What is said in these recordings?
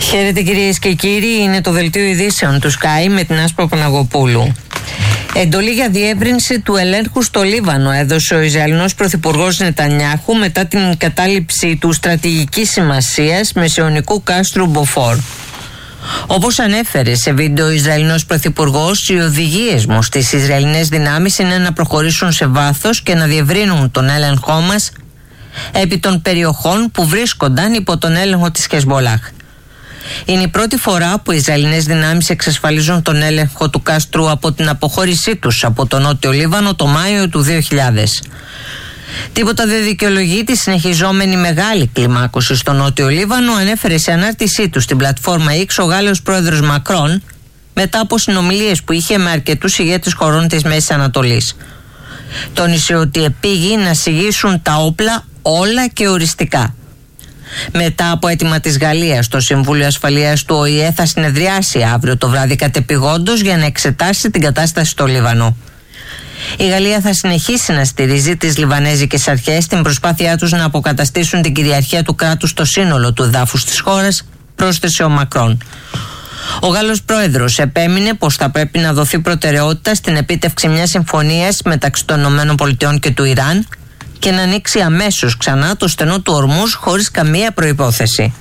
Χαίρετε κυρίες και κύριοι, είναι το δελτίο ειδήσεων του Sky με την Άσπρο Παναγοπούλου. Εντολή για διεύρυνση του ελέγχου στο Λίβανο έδωσε ο Ισραηλινός Πρωθυπουργός Νετανιάχου μετά την κατάληψη του στρατηγικής σημασίας μεσαιωνικού κάστρου Μποφόρ. Όπως ανέφερε σε βίντεο ο Ισραηλινός Πρωθυπουργός, οι οδηγίες μου στις Ισραηλινές δυνάμεις είναι να προχωρήσουν σε βάθος και να διευρύνουν τον έλεγχό μας επί των περιοχών που βρίσκονταν υπό τον έλεγχο της Χεσμολάχ. Είναι η πρώτη φορά που οι Ισραηλινές δυνάμεις εξασφαλίζουν τον έλεγχο του κάστρου από την αποχώρησή τους από τον Νότιο Λίβανο το Μάιο του 2000. Τίποτα δεν δικαιολογεί τη συνεχιζόμενη μεγάλη κλιμάκωση στο Νότιο Λίβανο, ανέφερε σε ανάρτησή του στην πλατφόρμα X ο Γάλλος πρόεδρος Μακρόν μετά από συνομιλίες που είχε με αρκετούς ηγέτες χωρών της Μέσης Ανατολής. Τόνισε ότι επήγει να συγγύσουν τα όπλα όλα και οριστικά. Μετά από αίτημα της Γαλλίας, το Συμβούλιο Ασφαλείας του ΟΗΕ θα συνεδριάσει αύριο το βράδυ κατεπηγόντως για να εξετάσει την κατάσταση στο Λίβανο. Η Γαλλία θα συνεχίσει να στηρίζει τις Λιβανέζικες αρχές στην προσπάθειά τους να αποκαταστήσουν την κυριαρχία του κράτους στο σύνολο του εδάφους της χώρας, πρόσθεσε ο Μακρόν. Ο Γάλλος πρόεδρος επέμεινε πως θα πρέπει να δοθεί προτεραιότητα στην επίτευξη μιας συμφωνίας μεταξύ των ΗΠΑ και του Ιράν και να ανοίξει αμέσως ξανά το στενό του Ορμούζ χωρίς καμία προϋπόθεση.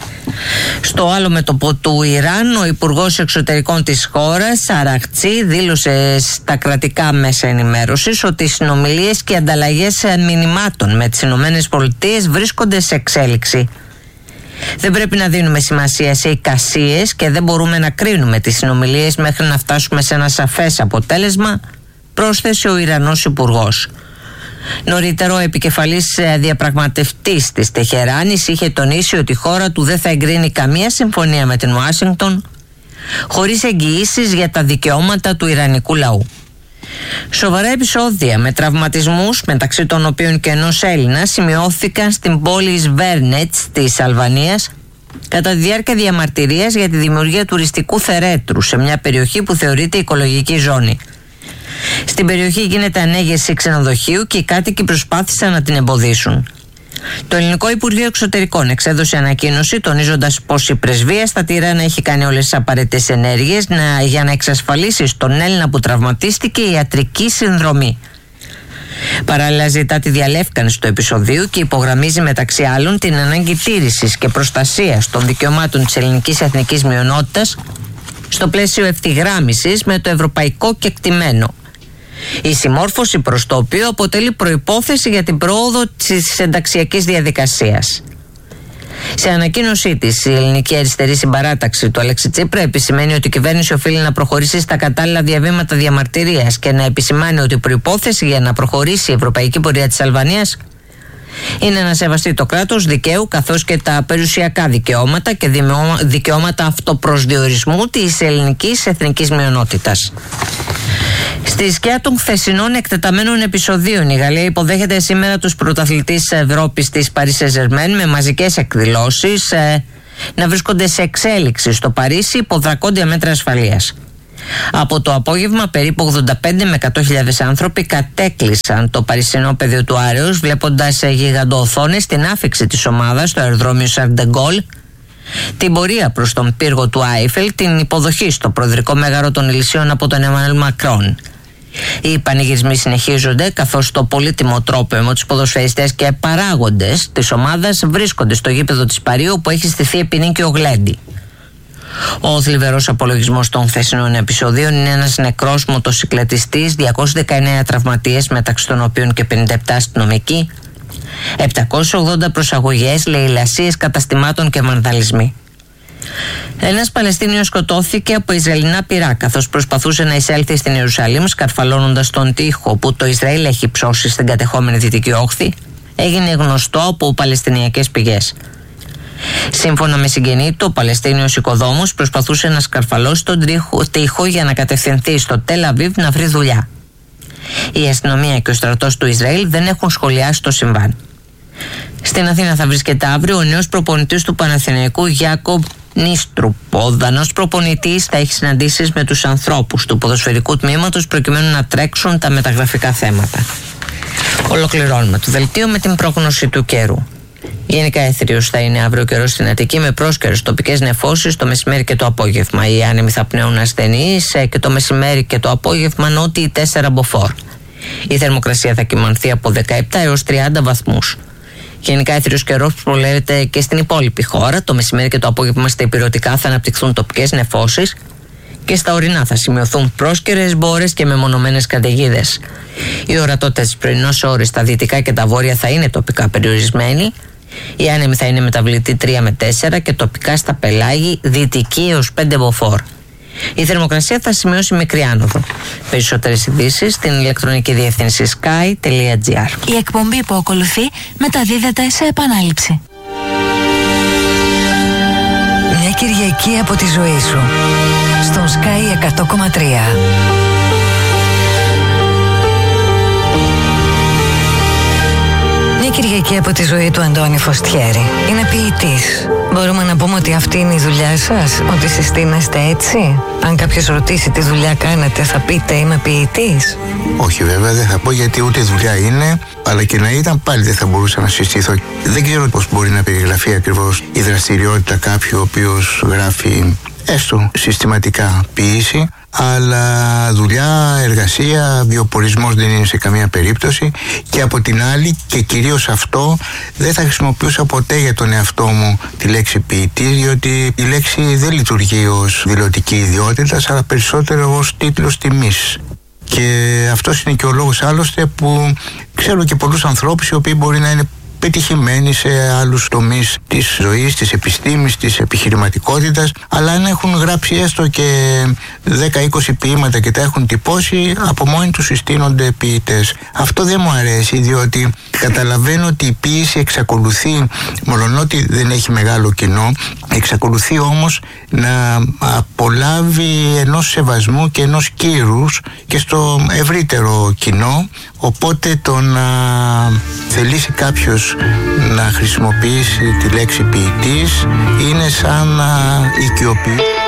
Στο άλλο μέτωπο του Ιράν, ο Υπουργός Εξωτερικών της χώρας, Αραχτσί, δήλωσε στα κρατικά μέσα ενημέρωσης ότι οι συνομιλίες και ανταλλαγές μηνυμάτων με τις ΗΠΑ βρίσκονται σε εξέλιξη. Δεν πρέπει να δίνουμε σημασία σε εικασίες και δεν μπορούμε να κρίνουμε τις συνομιλίες μέχρι να φτάσουμε σε ένα σαφές αποτέλεσμα, πρόσθεσε ο Ιρανός Υπουργός. Νωρίτερα, ο επικεφαλής διαπραγματευτής της Τεχεράνης είχε τονίσει ότι η χώρα του δεν θα εγκρίνει καμία συμφωνία με την Ουάσιγκτον χωρίς εγγυήσεις για τα δικαιώματα του Ιρανικού λαού. Σοβαρά επεισόδια με τραυματισμούς, μεταξύ των οποίων και ενός Έλληνα, σημειώθηκαν στην πόλη Σβέρνετς της Αλβανίας κατά τη διάρκεια διαμαρτυρίας για τη δημιουργία τουριστικού θερέτρου σε μια περιοχή που θεωρείται οικολογική ζώνη. Στην περιοχή γίνεται ανέγερση ξενοδοχείου και οι κάτοικοι προσπάθησαν να την εμποδίσουν. Το Ελληνικό Υπουργείο Εξωτερικών εξέδωσε ανακοίνωση τονίζοντας πως η πρεσβεία στα Τιράνα έχει κάνει όλες τις απαραίτητες ενέργειες για να εξασφαλίσει στον Έλληνα που τραυματίστηκε ιατρική συνδρομή. Παράλληλα, ζητά τη διαλεύκανση του επεισοδίου και υπογραμμίζει μεταξύ άλλων την ανάγκη τήρησης και προστασίας των δικαιωμάτων της ελληνικής εθνικής μειονότητας στο πλαίσιο ευθυγράμμισης με το ευρωπαϊκό κεκτημένο. Η συμμόρφωση προς το οποίο αποτελεί προϋπόθεση για την πρόοδο της ενταξιακής διαδικασίας. Σε ανακοίνωσή της, η Ελληνική Αριστερή Συμπαράταξη του Αλέξη Τσίπρα επισημαίνει ότι η κυβέρνηση οφείλει να προχωρήσει στα κατάλληλα διαβήματα διαμαρτυρίας και να επισημάνει ότι η προϋπόθεση για να προχωρήσει η ευρωπαϊκή πορεία της Αλβανίας είναι να σεβαστεί το κράτος δικαίου καθώς και τα περιουσιακά δικαιώματα και δικαιώματα αυτοπροσδιορισμού της ελληνικής εθνικής μειονότητας. Στη σκιά των χθεσινών εκτεταμένων επεισοδίων, η Γαλλία υποδέχεται σήμερα τους πρωταθλητές Ευρώπης της Paris Saint-Germain με μαζικές εκδηλώσεις να βρίσκονται σε εξέλιξη στο Παρίσι υπό δρακόντια μέτρα ασφαλείας. Από το απόγευμα περίπου 85 με 100.000 άνθρωποι κατέκλυσαν το παρισινό πεδίο του Άρεως βλέποντας γιγαντοοθόνες την άφιξη της ομάδας στο αεροδρόμιο Charles de Gaulle, την πορεία προς τον πύργο του Άιφελ, την υποδοχή στο προεδρικό μέγαρο των Ηλυσίων από τον Εμμανουέλ Μακρόν. Οι πανηγυρισμοί συνεχίζονται καθώς το πολύτιμο τρόπαιμο, τους ποδοσφαιριστές και παράγοντες της ομάδας βρίσκονται στο γήπεδο της Παρί όπου έχει στηθεί επινίκιο γλέντι. Ο θλιβερός απολογισμός των χθεσινών επεισοδίων είναι ένας νεκρός μοτοσυκλετιστής, 219 τραυματίες μεταξύ των οποίων και 57 αστυνομικοί, 780 προσαγωγές, λαιλασίες καταστημάτων και βανδαλισμοί. Ένας Παλαιστίνιος σκοτώθηκε από Ισραηλινά πυρά καθώς προσπαθούσε να εισέλθει στην Ιερουσαλήμ σκαρφαλώνοντας τον τοίχο που το Ισραήλ έχει ψώσει στην κατεχόμενη Δυτική Όχθη, έγινε γνωστό από παλαιστινιακές πηγές. Σύμφωνα με συγγενή του, ο Παλαιστίνιος οικοδόμος προσπαθούσε να σκαρφαλώσει τον τοίχο για να κατευθυνθεί στο Τελ Αβίβ να βρει δουλειά. Η αστυνομία και ο στρατός του Ισραήλ δεν έχουν σχολιάσει το συμβάν. Στην Αθήνα θα βρίσκεται αύριο ο νέος προπονητής του Παναθηναϊκού, Γιάκοβ Νίστρουπ. Ο Δανός προπονητής θα έχει συναντήσεις με τους ανθρώπους του ποδοσφαιρικού τμήματος προκειμένου να τρέξουν τα μεταγραφικά θέματα. Ολοκληρώνουμε το δελτίο με την πρόγνωση του καιρού. Γενικά έθριος θα είναι αύριο καιρός στην Αττική με πρόσκαιρες τοπικές νεφώσεις το μεσημέρι και το απόγευμα. Οι άνεμοι θα πνέουν ασθενείς και το μεσημέρι και το απόγευμα νότιοι 4 μποφόρ. Η θερμοκρασία θα κυμανθεί από 17 έως 30 βαθμούς. Γενικά έθριος καιρός προβλέπεται και στην υπόλοιπη χώρα. Το μεσημέρι και το απόγευμα στα ηπειρωτικά θα αναπτυχθούν τοπικές νεφώσεις και στα ορεινά θα σημειωθούν πρόσκαιρες μπόρες και μεμονωμένες καταιγίδες. Οι ορατότητα της πρωινός ώρες στα δυτικά και τα βόρεια θα είναι τοπικά περιορισμένη. Οι άνεμοι θα είναι μεταβλητοί 3 με 4 και τοπικά στα πελάγη δυτική έως 5 μποφόρ. Η θερμοκρασία θα σημειώσει μικρή άνοδο. Περισσότερες ειδήσεις στην ηλεκτρονική διεύθυνση sky.gr. Η εκπομπή που ακολουθεί μεταδίδεται σε επανάληψη. Μια Κυριακή από τη ζωή σου στον Sky 100,3. Μια Κυριακή από τη ζωή του Αντώνη Φωστιέρη. Είναι ποιητής. Μπορούμε να πούμε ότι αυτή είναι η δουλειά σας, ότι συστήνεστε έτσι? Αν κάποιος ρωτήσει τι δουλειά κάνετε, θα πείτε είμαι ποιητής? Όχι, βέβαια δεν θα πω, γιατί ούτε δουλειά είναι, αλλά και να ήταν πάλι δεν θα μπορούσα να συστηθώ. Δεν ξέρω πώς μπορεί να περιγραφεί ακριβώς η δραστηριότητα κάποιου ο οποίος γράφει έστω συστηματικά ποίηση, αλλά δουλειά, εργασία, βιοπορισμός δεν είναι σε καμία περίπτωση. Και από την άλλη, και κυρίως αυτό, δεν θα χρησιμοποιούσα ποτέ για τον εαυτό μου τη λέξη ποιητής, διότι η λέξη δεν λειτουργεί ως δηλωτική ιδιότητα, αλλά περισσότερο ως τίτλος τιμής. Και αυτός είναι και ο λόγος άλλωστε που ξέρω και πολλούς ανθρώπους οι οποίοι μπορεί να είναι πετυχημένοι σε άλλους τομείς της ζωής, της επιστήμης, της επιχειρηματικότητας, αλλά αν έχουν γράψει έστω και 10-20 ποίηματα και τα έχουν τυπώσει, από μόνοι τους συστήνονται ποιητές. Αυτό δεν μου αρέσει, διότι καταλαβαίνω ότι η ποίηση εξακολουθεί, μολονότι δεν έχει μεγάλο κοινό, εξακολουθεί όμως να απολάβει ενός σεβασμού και ενός κύρους και στο ευρύτερο κοινό. Οπότε το να θελήσει κάποιος να χρησιμοποιήσει τη λέξη ποιητής είναι σαν να οικειοποιεί